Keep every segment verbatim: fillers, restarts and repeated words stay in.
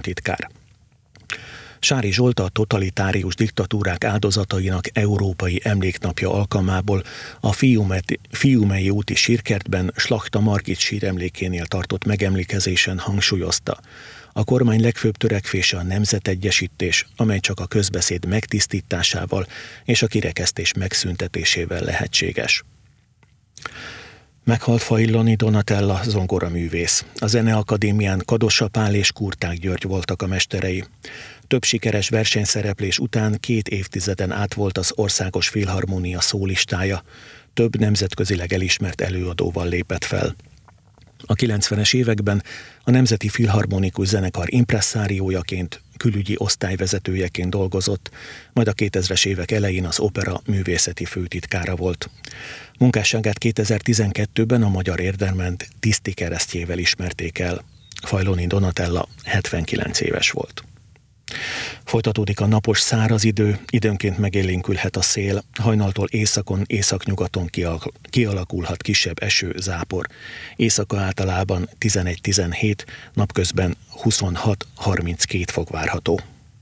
államtitkár. Sári Zsolt a totalitárius diktatúrák áldozatainak európai emléknapja alkalmából a Fiumei úti sírkertben Slachta Margit síremlékénél tartott megemlékezésen hangsúlyozta: a kormány legfőbb törekvése a nemzetegyesítés, amely csak a közbeszéd megtisztításával és a kirekesztés megszüntetésével lehetséges. Meghalt Fajloni Donatella zongoraművész. A Zeneakadémián Kadossa Pál és Kurták György voltak a mesterei. Több sikeres versenyszereplés után két évtizeden át volt az Országos Filharmónia szólistája. Több nemzetközileg elismert előadóval lépett fel. A kilencvenes években a Nemzeti Filharmonikus Zenekar impresszáriójaként, külügyi osztályvezetőjeként dolgozott, majd a kétezres évek elején az opera művészeti főtitkára volt. Munkásságát kétezer-tizenkettőben a Magyar Érdemrend tiszti keresztjével ismerték el. Fajloni Donatella hetvenkilenc éves volt. Folytatódik a napos száraz idő, időnként megélénkülhet a szél, hajnaltól északon, északnyugaton kialakulhat kisebb eső, zápor. Éjszaka általában tizenegy-tizenhét, napközben huszonhat-harminckét fok várható.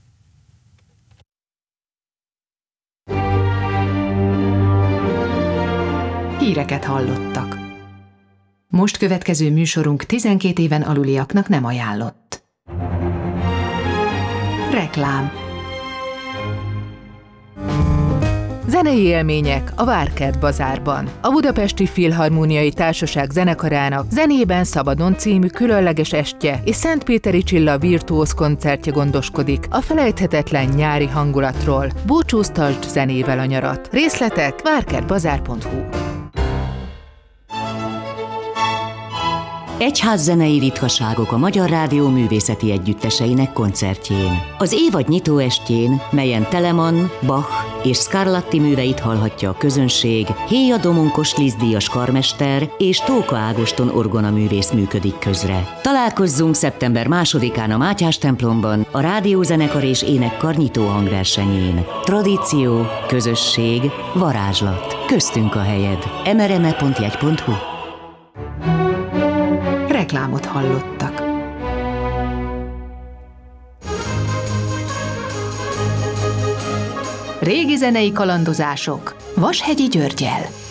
Híreket hallottak. Most következő műsorunk tizenkét éven aluliaknak nem ajánlott. Reklám. Zenei élmények a Várkert Bazárban. A Budapesti Filharmóniai Társaság zenekarának Zenében szabadon című különleges estje és Szentpéteri Csilla virtuóz koncertje gondoskodik a felejthetetlen nyári hangulatról. Búcsúztasd zenével a nyarat. Részletek várkertbazár pont hu. Egyházzenei ritkaságok a Magyar Rádió művészeti együtteseinek koncertjén. Az évad nyitóestjén, melyen Telemann, Bach és Scarlatti műveit hallhatja a közönség, Héja Domonkos Liszt-díjas karmester és Tóka Ágoston orgonaművész működik közre. Találkozzunk szeptember másodikán a Mátyás templomban a Rádiózenekar és Énekkar nyitó hangversenyén. Tradíció, közösség, varázslat. Köztünk a helyed. em er em e pont jegy pont hu. Reklámot hallottak. Régi zenei kalandozások Vashegyi Györggyel.